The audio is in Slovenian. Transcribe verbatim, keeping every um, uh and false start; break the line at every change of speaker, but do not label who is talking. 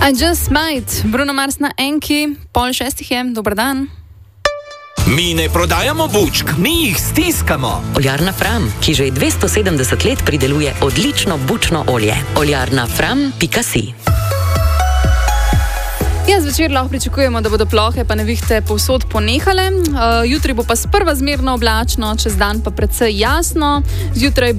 I just might, Bruno Mars na enki, pol šestih je, dober dan.
Mi ne prodajamo bučk, mi jih stiskamo.
Oljarna Fram, ki že dvesto sedemdeset let prideluje odlično bučno olje. oljarna fram pika si.
Ja, zvečer lahko pričakujemo, da bodo plohe pa nevihte povsod ponehale. Uh, jutri bo pa sprva zmerno oblačno, čez dan pa precej jasno. Zjutraj